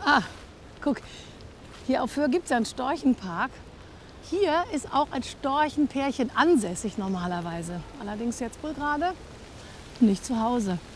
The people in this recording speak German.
Ah, guck, hier auf Höhe gibt es ja einen Storchenpark. Hier ist auch ein Storchenpärchen ansässig normalerweise. Allerdings jetzt wohl gerade nicht zu Hause.